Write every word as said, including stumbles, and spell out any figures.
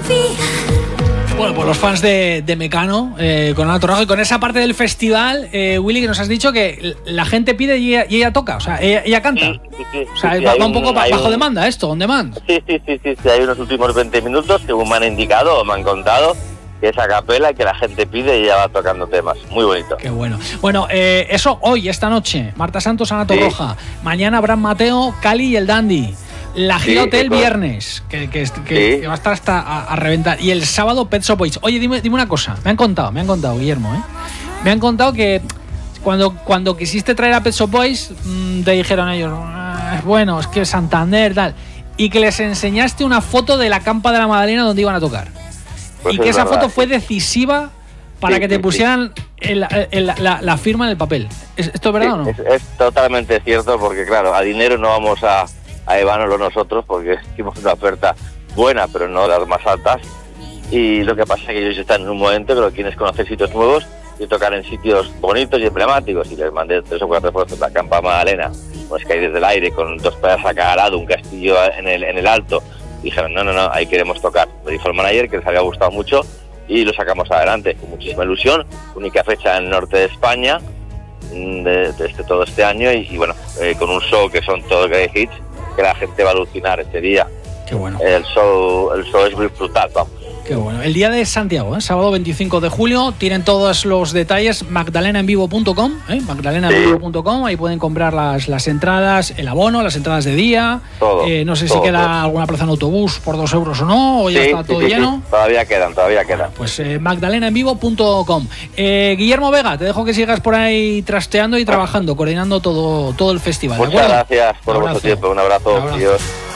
Bueno, pues los fans de, de Mecano, eh, con Ana Torroja y con esa parte del festival, eh, Willy, que nos has dicho que la gente pide y ella, y ella toca, o sea, ella, ella canta. Sí, sí, sí, o sea, sí, va, sí, va un poco un, bajo un... demanda esto, on demand. Sí, sí, sí, sí, sí, hay unos últimos veinte minutos que me han indicado o me han contado que es a capela y que la gente pide y ella va tocando temas. Muy bonito. Qué bueno. Bueno, eh, eso hoy, esta noche, Marta Santos, Ana Torroja. Sí. Mañana Abraham Mateo, Cali y el Dandy. La gira sí, Hotel viernes, que, que, que, sí. que va a estar hasta a, a reventar. Y el sábado Pet Shop Boys. Oye, dime, dime una cosa. Me han contado, me han contado, Guillermo, ¿eh? Me han contado que cuando, cuando quisiste traer a Pet Shop Boys, mmm, te dijeron ellos, ah, bueno, es que Santander, tal. Y que les enseñaste una foto de la Campa de la Magdalena donde iban a tocar. Pues y que esa verdad, foto fue decisiva para sí, que te sí, pusieran sí. El, el, la, la firma en el papel. ¿Esto es verdad sí, o no? Es, es totalmente cierto, porque claro, a dinero no vamos a... a Evanoslo nosotros porque hicimos una oferta buena pero no de las más altas, y lo que pasa es que ellos están en un momento que lo que quieren es conocer sitios nuevos y tocar en sitios bonitos y emblemáticos, y les mandé tres o cuatro fotos de la Campa Magdalena, pues que hay desde el aire con dos playas a cada lado, un castillo en el, en el alto, y dijeron no, no, no, ahí queremos tocar. Me dijo el manager que les había gustado mucho y lo sacamos adelante con muchísima ilusión. Única fecha en el norte de España de, de este, todo este año, y, y bueno, eh, con un show que son todos great hits que la gente va a alucinar ese día. Qué bueno. El show, el show es muy brutal, vamos. Qué bueno. El día de Santiago, ¿eh? Sábado veinticinco de julio, tienen todos los detalles magdalena en vivo punto com, ¿eh? magdalena en vivo punto com, ahí pueden comprar las, las entradas, el abono, las entradas de día. Todo, eh, no sé todo, si queda todo. alguna plaza en autobús por dos euros o no, o ya sí, está todo sí, lleno. Sí. Todavía quedan, todavía quedan. Pues eh, magdalena en vivo punto com. Eh, Guillermo Vega, te dejo que sigas por ahí trasteando y trabajando, coordinando todo, todo el festival. Muchas gracias por vuestro tiempo. Un abrazo. Un abrazo. Dios.